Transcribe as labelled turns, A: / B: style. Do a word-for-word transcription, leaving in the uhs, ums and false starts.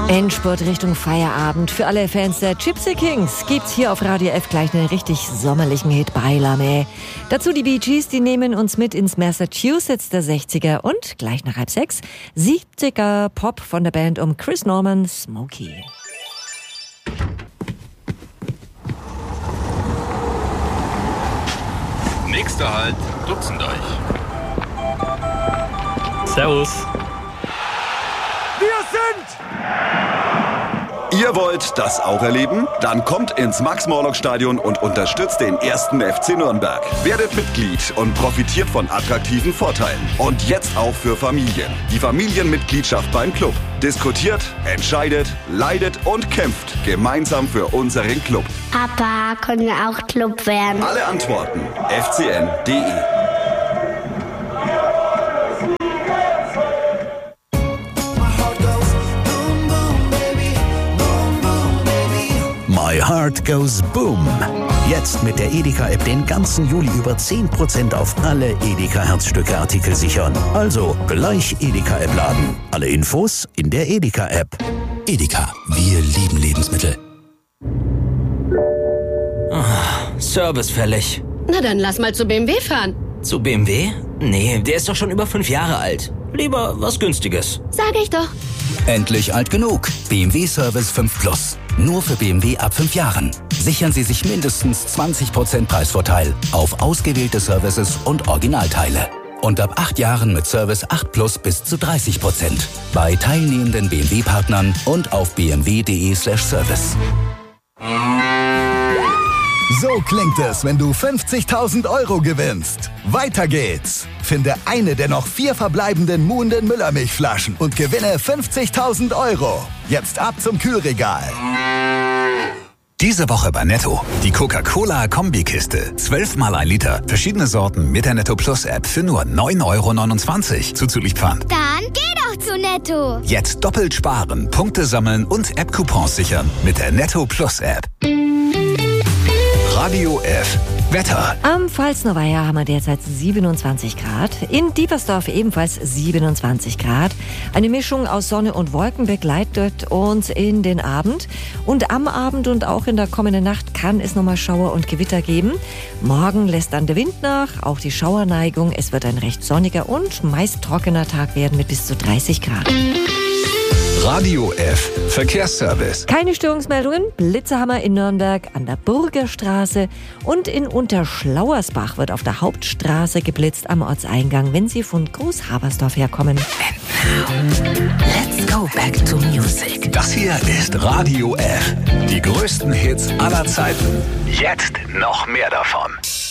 A: Endspurt Richtung Feierabend. Für alle Fans der Gypsy Kings gibt's hier auf Radio F gleich einen richtig sommerlichen Hit, Bailame. Dazu die Bee Gees, die nehmen uns mit ins Massachusetts der sechziger und gleich nach halb sechs siebziger Pop von der Band um Chris Norman, Smokey.
B: Nächster Halt, Dutzendreich.
C: Servus.
D: Wir sind...
E: Ihr wollt das auch erleben? Dann kommt ins Max-Morlock-Stadion und unterstützt den ersten F C Nürnberg. Werdet Mitglied und profitiert von attraktiven Vorteilen. Und jetzt auch für Familien. Die Familienmitgliedschaft beim Club. Diskutiert, entscheidet, leidet und kämpft gemeinsam für unseren Club.
F: Papa, können wir auch Club werden?
E: Alle Antworten f c n punkt d e.
G: My Heart Goes Boom. Jetzt mit der Edeka-App den ganzen Juli über zehn Prozent auf alle Edeka-Herzstücke-Artikel sichern. Also gleich Edeka-App laden. Alle Infos in der Edeka-App.
H: Edeka, wir lieben Lebensmittel.
I: Oh, Service fällig.
J: Na dann lass mal zu B M W fahren.
I: Zu B M W? Nee, der ist doch schon über fünf Jahre alt. Lieber was Günstiges.
J: Sag ich doch.
H: Endlich alt genug. B M W Service fünf Plus. Nur für B M W ab fünf Jahren. Sichern Sie sich mindestens zwanzig Prozent Preisvorteil auf ausgewählte Services und Originalteile. Und ab acht Jahren mit Service acht Plus bis zu dreißig Prozent. Bei teilnehmenden B M W-Partnern und auf b m w punkt d e slash service.
K: So klingt es, wenn du fünfzigtausend Euro gewinnst. Weiter geht's. Finde eine der noch vier verbleibenden muhenden Müllermilchflaschen und gewinne fünfzigtausend Euro. Jetzt ab zum Kühlregal.
L: Diese Woche bei Netto. Die Coca-Cola-Kombikiste. zwölfmal ein Liter. Verschiedene Sorten mit der Netto Plus App für nur neun Euro neunundzwanzig. Zuzüglich Pfand.
F: Dann geh doch zu Netto.
L: Jetzt doppelt sparen, Punkte sammeln und App-Coupons sichern mit der Netto Plus App. Radio F. Wetter.
A: Am Pfalzner Weiher haben wir derzeit siebenundzwanzig Grad. In Diepersdorf ebenfalls siebenundzwanzig Grad. Eine Mischung aus Sonne und Wolken begleitet uns in den Abend. Und am Abend und auch in der kommenden Nacht kann es nochmal Schauer und Gewitter geben. Morgen lässt dann der Wind nach, auch die Schauerneigung. Es wird ein recht sonniger und meist trockener Tag werden mit bis zu dreißig Grad.
L: Radio F. Verkehrsservice.
A: Keine Störungsmeldungen. Blitzerhammer in Nürnberg an der Burgerstraße und in Unterschlauersbach wird auf der Hauptstraße geblitzt am Ortseingang, wenn Sie von Großhabersdorf herkommen.
M: And now, let's go back to music.
L: Das hier ist Radio F. Die größten Hits aller Zeiten. Jetzt noch mehr davon.